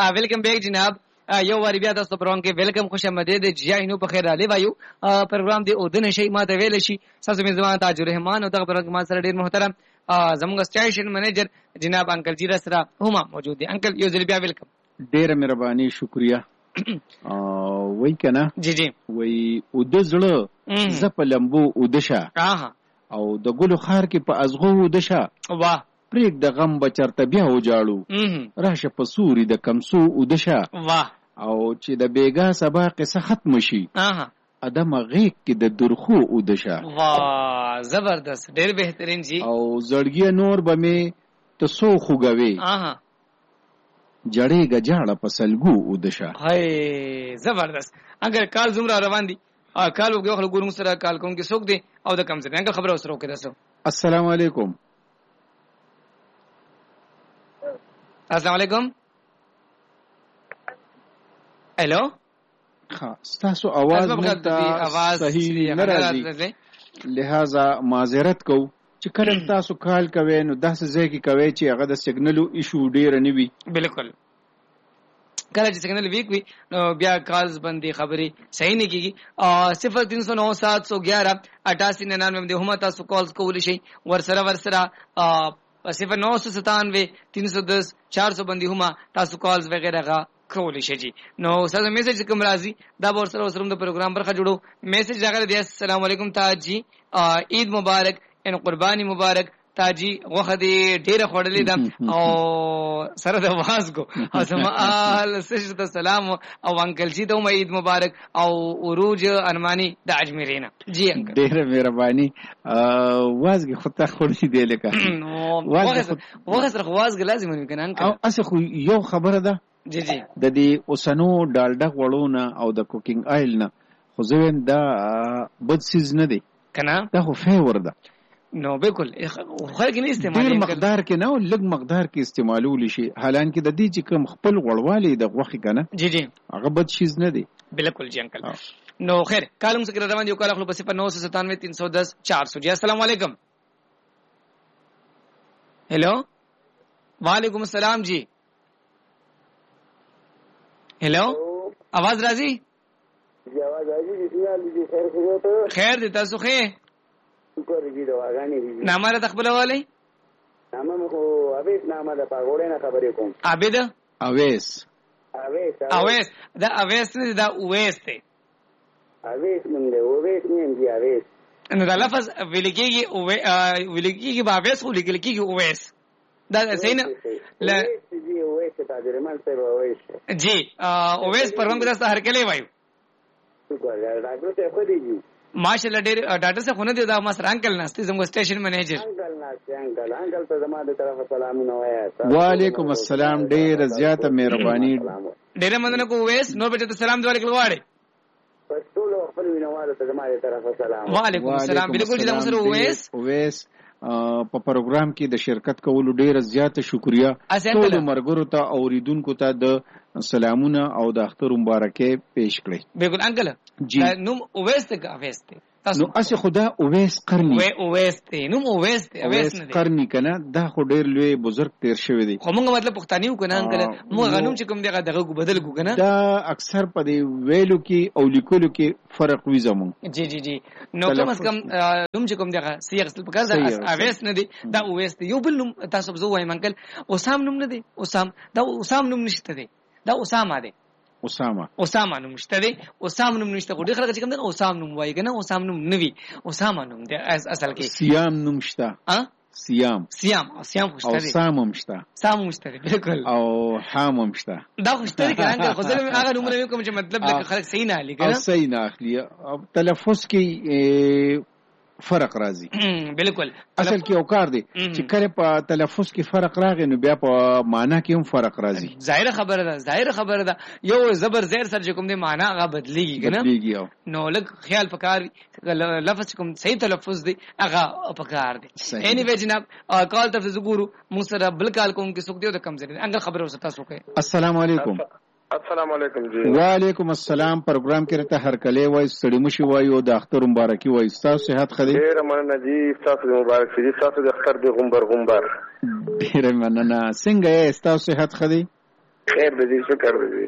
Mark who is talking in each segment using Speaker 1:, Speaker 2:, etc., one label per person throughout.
Speaker 1: ویلکم بیک جناب یو واری بیا تاسو پرون کې ویلکم خوش آمدید جاینو په خیر علي وایو پروګرام دی اودنه شي ماته ویل شي تاسو میزبان تاج الرحمن او دغه پروګرام ما سره ډیر محترم زموږ سټیشن منیجر جناب انکل جی سره هم موجود دي. انکل یو ځل بیا ویلکم.
Speaker 2: ډیر مهرباني شکریا. وای کنه
Speaker 1: جی جی
Speaker 2: وای او د زړه زپلمبو او دشه او د ګلو خار کې په ازغو او دشه
Speaker 1: واه
Speaker 2: پریک د غم بچرته بیا وجاړو راشه په سوري د کمسو او دشه
Speaker 1: واه
Speaker 2: او چې د بیګا سبا قصه ختم شي ادم غیق کې د درخو او دشه.
Speaker 1: واه زبردست ډیر بهترین جی.
Speaker 2: او زړګي نور به می ته سو خوګوي جړې گجاړه پسلګو او دشه.
Speaker 1: هاي زبردست. اگر کال زمرا روان دي کال وګو خلک ګورم سره کال کوم کې سوق دي او د کم سره انګل خبره وسره وکړه. تاسو
Speaker 2: السلام علیکم.
Speaker 1: السلام علیکم. هلو
Speaker 2: ستاسو आवाज صحیح نه راځي لہذا معذرت کو چې کله تاسو کال کوي نو داسې ځای کې کوي چې هغه د سیګنلو ایشو ډیر نه وي.
Speaker 1: بالکل کله چې سیګنل ویک وي نو بیا کالز باندې خبري صحیح نه کیږي. 0309 711 8899 باندې هم تاسو کالز کولی شئ. ورسره 0997 310 400 باندې هم تاسو کالز وغیرہ کولی شئ. نو ساده میسج کوم راځي دا ورسره د پروګرام برخه جوړو. میسج راغلی دی السلام علیکم تاج جی عید مبارک ان قربانی مبارک تاجی وخت ډیره خوړلې ده او سره د واز کو اسماء سجده سلام او انکل جی ته عید مبارک او عروج ارمانی د اجمیرینا. جی انکل
Speaker 2: ډیره مهرباني. واز کی خطه خوري دی لکه
Speaker 1: واز سره واز لازم نه کنه انکل
Speaker 2: اسه خو یو خبره ده.
Speaker 1: جی جی
Speaker 2: د دې اوسنو ډالډا غړونه او د کوکینګ آیل نه خو زوین دا بد سیز نه دی
Speaker 1: کنه
Speaker 2: دا خو فیور ده.
Speaker 1: نو بالکل خلک نه استعمالي
Speaker 2: ډیر مقدار کې نه او لږ مقدار کې استعمالول شي حالانکه د دې چې کوم خپل غړوالي د غوخي کنه
Speaker 1: جی جی
Speaker 2: هغه بد شیز نه دی.
Speaker 1: بالکل جی انکل. نو خیر کالم سره روان یو کال خپل په 0997 310 400. جی السلام علیکم. هلو وعلیکم السلام جی. هلو आवाज راځي؟
Speaker 3: جی आवाज راځي.
Speaker 1: خیر دې تاسو خیر
Speaker 3: شکر دې دواګانې دي.
Speaker 1: نامه را تخبل والی؟
Speaker 3: نامه مخ اویس نامه د پاګوړې نه خبرې کوم.
Speaker 1: عابد اویس دا اویس نه دا اویس ته
Speaker 3: اویس مونږ اویس نه دی اویس.
Speaker 1: نو دا لفظ ویلکیږي او ویلکیږي با اویس خو لیکيږي اویس دا صحیح نه لا
Speaker 3: جی اویس ته درمان سره اویس
Speaker 1: جی اویس پرون به تاسو هر کله وایو.
Speaker 3: شکر ډاکټر ته خو دی
Speaker 1: ماشاءالله ډېر ډاکټر څخه خونه دی دا ما سره انکل ناشته زموږ سټیشن منیجر.
Speaker 3: انکل ته زموږ طرفه سلامونه وایي.
Speaker 2: وعلیکم السلام. ډېر زیاته مهرباني.
Speaker 1: ډېر مننه کو ویس نور به ته سلام دوه لیکل غواړي.
Speaker 3: ټول خپل وینوالو ته زموږ طرفه سلام.
Speaker 1: وعلیکم السلام. بالکل چې موږ سره
Speaker 2: ویس په پروګرام کې د شرکت کولو ډیره زیاته شکریا. ټول مرګرو ته اوریدونکو ته د سلامونه او د اختر مبارکي پیش کړئ.
Speaker 1: بالکل انکل
Speaker 2: جی
Speaker 1: نوم اویس ته اویس ته
Speaker 2: نو اسه خدا اویس قرنی
Speaker 1: اویس ته نوم اویس ته اویس نه دی
Speaker 2: قرنی کنه دا خو ډیر لوی بزرګ تیر شوی دی.
Speaker 1: خو موږ مطلب پښتاني وکنه انکل موږ غنوم چې کوم دغه بدل کو کنه
Speaker 2: دا اکثر په دی ویلو کې او لیکلو کې فرق وي زمون.
Speaker 1: جی جی جی نو کوم اس کم نوم چې کوم دغه سیغ ستل پکار دا اویس نه دی دا اویس ته یو بل نوم تاسو زو وایم انکل اوسام نوم نه دی اوسام دا اوسام نوم نشته دی دا اسامه دی. اسامه نوم شته دی. اسامه نوم نشته خو ډېر خلک چې کوم دغه اسام نوم وایي کنه اسام نوم نه وي اسامه نوم دی اصل کې.
Speaker 2: سیام نوم شته سیام
Speaker 1: خوشته دی.
Speaker 2: سام هم شته
Speaker 1: دی بالکل
Speaker 2: او حام هم شته
Speaker 1: دا خوشته دی کنه خو زه هغه نوم نه کوم چې مطلب لکه خلک صحیح نه اخلي کنه
Speaker 2: صحیح نه اخلي تلفظ کې فرق راځي.
Speaker 1: بالکل
Speaker 2: اصل کې او کار دی چې کله په تلفظ کې فرق راغی نو بیا په معنا کې هم فرق راځي.
Speaker 1: ظاهر خبره ده یو زبر زیر سره کوم دی معنا هغه بدلیږي کنه نو لږ خیال پکار لفظ کوم صحیح تلفظ دی هغه پکار دی. اینی وی جناب کال تفضل ګورو موږ سره بل کال کوم کې سوک دی د کم زری انګل خبره وستا سوکه.
Speaker 2: السلام علیکم.
Speaker 3: السلام علیکم جی.
Speaker 2: وعلیکم السلام. پروګرام کې راته هر کله وای ستړي مشي وای او د اختر مبارکي وای. تاسو صحت خدي؟
Speaker 3: ډیر مننه جی. تاسو مبارک شي. تاسو د اختر د غمبر
Speaker 2: ډیر مننه. څنګه یې تاسو صحت خدي؟
Speaker 3: خیر دې شکر دې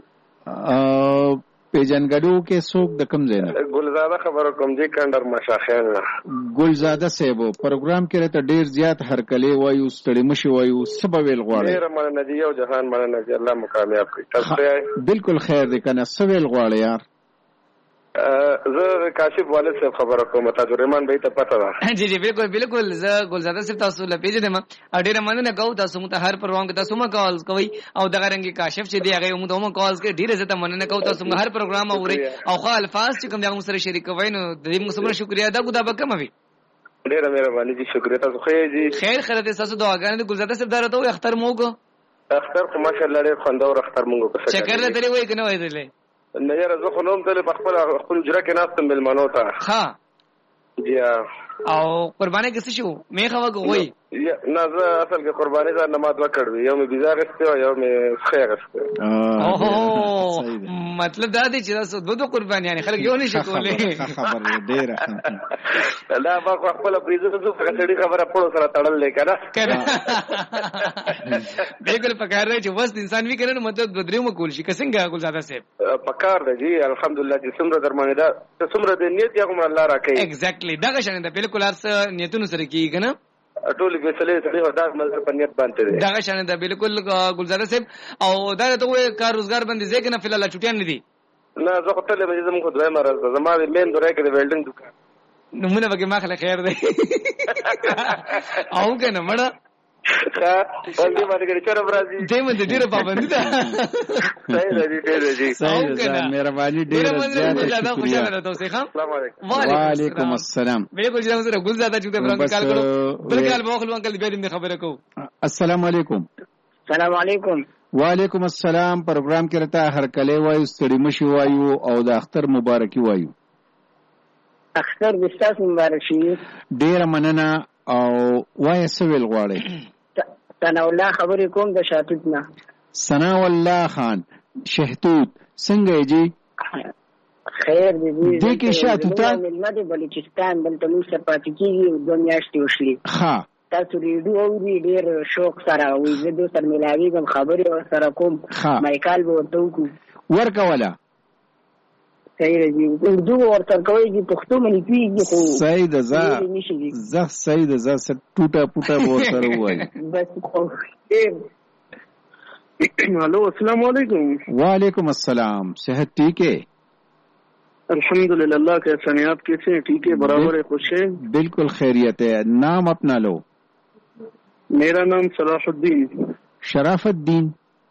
Speaker 2: پیجنګړو کې څوک د کوم ځای نه؟
Speaker 3: ګلزاده خبره کوم چې کندر مشاخین نه.
Speaker 2: ګلزاده صاحب پروګرام کې راته ډیر زیات هرکلی وایو، ستړي مشي وایو، سبا ویل غواړي.
Speaker 3: ډیر مننه دي یو جهان مننه دي، الله مو کامیاب کړي. تاسو
Speaker 2: بالکل خیر دی کنه، سویل غواړي یار.
Speaker 3: زه کاشف والد صاحب خبره کوم، تاسو رحمان بھائی ته پته ده؟
Speaker 1: جی جی بالکل بالکل. زه ګلزاده صاحب تاسو له پیژنم، ډیره مننه کوم. تاسو مو ته هر پروګرام کې تاسو مو کال کوي او دغه رنګي کاشف چې دی هغه مو ته مو کال کوي. ډیره زه ته مننه کوم، تاسو مو هر پروګرام اوري او خو الفاظ چې کوم دغه سره شریکوي نو د دې موږ سره شکریا ادا کوو. دا به کوم وي؟
Speaker 3: ډیره مهرباني دي، شکریا. تاسو خیر دي؟
Speaker 1: خیر خیر دې تاسو دعاګانې د ګلزاده صاحب درته وي. اختر مو کو
Speaker 3: اختر خو ماشاءالله ډیر خوندور اختر مونږ کو.
Speaker 1: شکر لري وای کنه وای دې
Speaker 3: نه یاره زه خو نوم تل په خپل اجره کې ناستم ملمنو ته.
Speaker 1: ها
Speaker 3: جی
Speaker 1: او قرباني کیسه شو میخه وګوي؟
Speaker 3: نه زه اصل کې قرباني ځان نماز وکړم، یو مې بيزا غسته او یو مې خیر غسته.
Speaker 1: اوه مطلب دا دی چې تاسو دوه قرباني یعنی خلک یو نشي کولای.
Speaker 2: خبر ډیره
Speaker 3: لا با خپل پریزو څه غټړي خبره پړو سره تړل لیکنه
Speaker 1: بالکل پکار دی چې وس انسان وی کړي نو مطلب بدریو مکول شي څنګه ګلزاده صاحب؟
Speaker 3: پکار دی جی الحمدلله چې څومره درمانه ده څومره د نیت یې کوم الله راکړي.
Speaker 1: ایگزیکټلی دا شان ده بالکل هر څه نیتونو سره کیږي کنه
Speaker 3: ټول فیصله سړي ودا مزر په نیت باندې دي.
Speaker 1: دا شان ده بالکل ګلزاده صاحب. او دا ته کار روزګار باندې ځکه نه فلال چټیان نه دي.
Speaker 3: نه زه خو ته له زموږ خو دوی مرز زما مین دوره کې د ویلډینګ دکان
Speaker 1: نمونه وګه ما خلک خیر دی او کنه مړه
Speaker 3: ها باندې باندې کې چر برازي
Speaker 1: دې مې ډیره پابندي ده.
Speaker 3: صحیح دی ډیره جی
Speaker 2: صحیح ده، مهرباني ډیره زیاته
Speaker 1: خوشاله ده. توسه خان
Speaker 3: السلام علیکم.
Speaker 2: وعلیکم السلام.
Speaker 1: بالکل جناب سره ګلزاده چې بران کال کړو بلکې مخلو انکل به دې خبره کو.
Speaker 2: السلام علیکم.
Speaker 4: السلام علیکم.
Speaker 2: وعلیکم السلام. پروګرام کې راته هرکلی وایو، ستړي مشي وایو او د اختر مبارکي وایو.
Speaker 4: اختر د تاسو مبارک شي.
Speaker 2: ډیره مننه او وایي سویل غواړي.
Speaker 4: ثنا الله خبرې کوم د شاتوت نه.
Speaker 2: ثنا الله خان شهتوت څنګه یې جی؟
Speaker 4: خیر دی
Speaker 2: دې کې شاتوتان
Speaker 4: ملمه د بلوچستان دلته موږ سره پاتې کېږي 2 میاشتې وشلې.
Speaker 2: ها
Speaker 4: تاسو ریډیو اوري ډېر شوق سره وي، زه دوی سره ملاویږم خبرې ورسره کوم، مایکال به ورته وکړو
Speaker 2: ورکوله.
Speaker 4: صحیح دی اردو ورته کوي چې پښتو منې پیږي خو
Speaker 2: صحیح ده. زه صحیح ده زه ټوټه پوټه ورسره وایي
Speaker 4: بس. हेलो अस्सलाम वालेकुम.
Speaker 2: वालेकुम अस्सलाम. सेहत ठीक है?
Speaker 4: अल्हम्दुलिल्लाह. अल्लाह के एहसान है, आप कैसे हैं? ठीक है, बराबर है, खुश है?
Speaker 2: बिल्कुल खैरियत है. नाम अपना लो.
Speaker 4: मेरा नाम सलाहुद्दीन.
Speaker 2: शराफुद्दीन.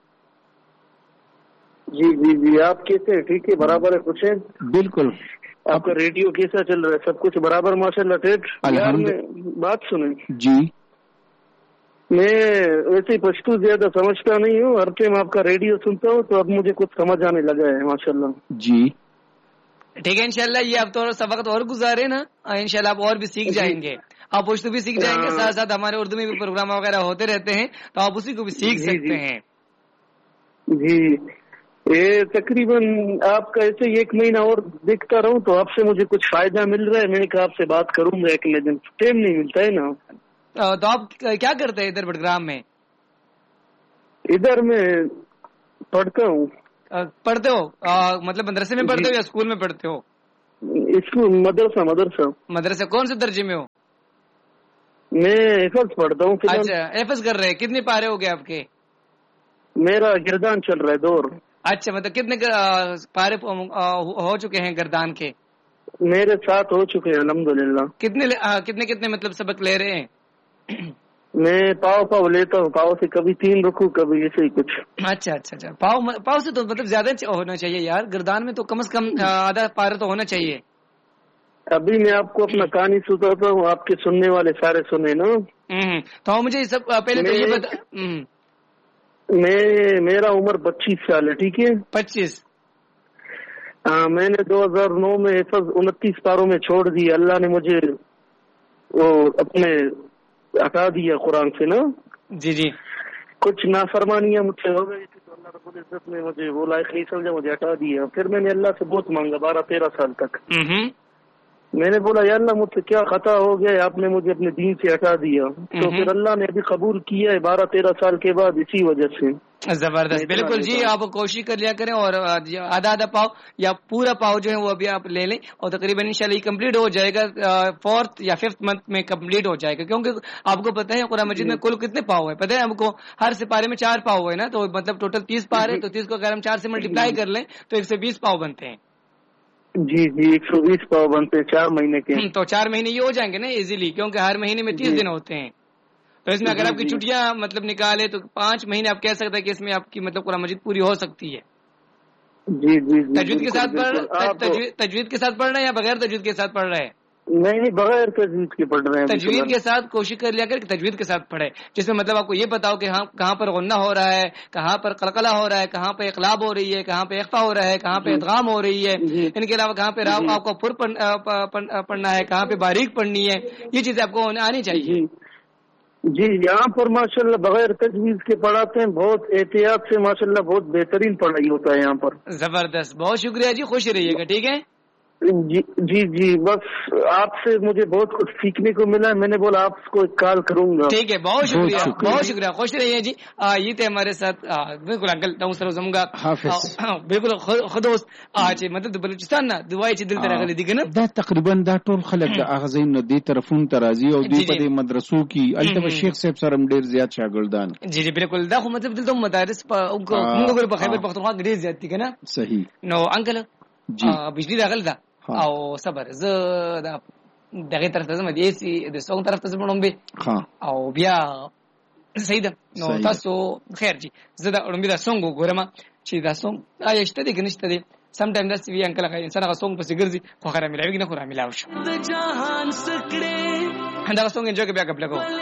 Speaker 4: जी जी जी. आप कैसे हैं? ठीक है, बराबर है, खुश है?
Speaker 2: बिल्कुल.
Speaker 4: आपका रेडियो कैसा चल रहा है? सब कुछ बराबर माशाल्लाह ठीक?
Speaker 2: अल्हम्दुलिल्लाह.
Speaker 4: बात सुने
Speaker 2: जी,
Speaker 4: मैं वैसे पश्तो ज्यादा समझता नहीं हूँ, हर टाइम आपका रेडियो सुनता हूँ तो अब मुझे कुछ समझ आने लगा है माशाल्लाह.
Speaker 2: जी
Speaker 1: ठीक है इंशाल्लाह. ये आप तो सबक और गुजारे ना, इंशाल्लाह आप और भी सीख जाएंगे. आप पश्तो भी सीख जाएंगे, साथ साथ हमारे उर्दू में भी प्रोग्राम वगैरह होते रहते हैं तो आप उसी को भी सीख सकते हैं.
Speaker 4: जी ये तकरीबन आपका ऐसे 1 महीना और देखता रहूं तो आपसे मुझे कुछ फायदा मिल रहा है. मैंने कहा आपसे बात करूंगा, लेकिन टाइम नहीं मिलता है ना.
Speaker 1: तो आप क्या करते हैं इधर बडग्राम में?
Speaker 4: इधर मैं पढ़ता हूँ.
Speaker 1: पढ़ते हो मतलब मदरसे में पढ़ते हो या स्कूल में पढ़ते हो?
Speaker 4: स्कूल मदरसा.
Speaker 1: मदरसा कौन से दर्जे में हो?
Speaker 4: मैं एफएस पढ़ता हूँ.
Speaker 1: अच्छा एफएस कर रहे हैं. कितने पारे हो गए आपके?
Speaker 4: मेरा गिरदान चल रहा है दौर.
Speaker 1: अच्छा मतलब कितने पारे हो चुके हैं गिरदान के?
Speaker 4: मेरे 7 हो चुके हैं अल्हम्दुलिल्लाह.
Speaker 1: कितने मतलब सबक ले रहे हैं?
Speaker 4: मैं पाव लेता हूँ. पाव से कभी 3 रुकू कभी ऐसे ही कुछ.
Speaker 1: अच्छा पाव से तो मतलब ज्यादा होना चाहिए यार. गिरदान में तो कम से कम आधा पारा तो होना चाहिए.
Speaker 4: अभी मैं आपको अपना कहानी सुनाता हूँ, आपके सुनने वाले सारे सुने ना.
Speaker 1: तो मुझे सब पहले तो ये बता.
Speaker 4: मेरा उम्र 25 साल है. ठीक है
Speaker 1: 25.
Speaker 4: मैंने 2009 में 29 पारों में छोड़ दी. अल्लाह ने मुझे वो अपने हटा दिया कुरान से ना.
Speaker 1: जी जी.
Speaker 4: कुछ नाफरमानियां मुझसे हो गई थी तो अल्लाह रब्बुल इज्जत ने मुझे वो लायक नहीं समझा, मुझे हटा दिया. फिर मैंने अल्लाह से बहुत मांगा 12-13 साल तक. मैंने बोला या अल्लाह मुझसे क्या खता हो गया, आपने मुझे अपने दीन से हटा दिया. तो फिर अल्लाह ने अभी कबूल किया है 12-13 साल के बाद इसी वजह से.
Speaker 1: زبردست. بالکل جی, آپ کوشش کر لیا کریں اور آدھا پاؤ یا پورا پاؤ جو ہے وہ ابھی آپ لے لیں اور تقریباً انشاءاللہ یہ کمپلیٹ ہو جائے گا 4th یا 5th منتھ میں کمپلیٹ ہو جائے گا, کیونکہ آپ کو پتہ ہے قرآن مجید میں کل کتنے پاؤ ہے پتہ ہے آپ کو؟ ہر سپارے میں 4 پاؤ ہے نا, تو مطلب ٹوٹل 30 پارے, تو 30 کو اگر ہم 4 سے ملٹیپلائی کر لیں تو 120 پاؤ بنتے ہیں.
Speaker 4: جی 120 پاؤ بنتے 4 مہینے کے, تو
Speaker 1: 4 مہینے یہ ہو جائیں گے نا ایزیلی, کیونکہ ہر مہینے میں 30 دن ہوتے ہیں. تو اس میں اگر آپ کی چھٹیاں مطلب نکالے تو 5 مہینے آپ کہہ سکتے ہیں کہ اس میں آپ کی مطلب قرآن مجید پوری ہو سکتی ہے.
Speaker 4: جی
Speaker 1: تجوید کے ساتھ تجوید کے ساتھ پڑھ رہے ہیں یا بغیر تجوید کے ساتھ پڑھ رہے ہیں؟
Speaker 4: نہیں بغیر تجوید کے پڑھ رہے ہیں.
Speaker 1: تجوید کے ساتھ کوشش کر لیا کر کہ تجوید کے ساتھ پڑھے, جس میں مطلب آپ کو یہ بتاؤ کہ کہاں پر غنہ ہو رہا ہے, کہاں پر قلقلہ ہو رہا ہے, کہاں پہ اقلاب ہو رہی ہے, کہاں پہ اخفا ہو رہا ہے, کہاں پہ ادغام ہو رہی ہے, ان کے علاوہ کہاں پہ راو آپ کو پر پڑھنا ہے, کہاں پہ باریک پڑھنی ہے, یہ چیزیں آپ کو آنی چاہیے.
Speaker 4: جی یہاں پر ماشاءاللہ بغیر تجویز کے پڑھاتے ہیں, بہت احتیاط سے ماشاءاللہ, بہت بہترین پڑھائی ہوتا ہے یہاں پر.
Speaker 1: زبردست, بہت شکریہ جی, خوش رہیے گا. ٹھیک ہے
Speaker 4: جی بس آپ سے مجھے بہت کچھ سیکھنے کو ملا, میں نے بولا آپ کو ایک کال کروں گا.
Speaker 1: ٹھیک ہے, بہت شکریہ, خوش رہیے جی. یہ تھے ہمارے ساتھ بالکل انکل ڈاؤن زمگا بالکل خدوس آج مطلب بلوچستان نا دعای چې دلته راغلي دي کنه,
Speaker 2: دا تقریبا دا ټول خلک د اغزین نو دی طرفون ترازی او دی په مدرسو کې البته شیخ صاحب سره ډیر زیات شاګردان.
Speaker 1: جی بالکل, دا خو مطلب دلته مدارس موږ په خیبر پختونخوا کې ډیر زیات دي کنه.
Speaker 2: صحیح.
Speaker 1: نو انکل بجلی راغله ده او صبر زه دغه طرف ته زما دي سي د سونګ طرف ته زما به او بیا صحیح ده. نو تاسو خیر جی, زه دا اړم دا سونګ ګورم چې دا سونګ آیشته دي کنيشته دي. سم ټایم دا سی انکل هغه انسان هغه سونګ پسې ګرځي خو خره ملاوي نه خو را ملاو شو. دا سونګ انجوای بیا کپ لګو.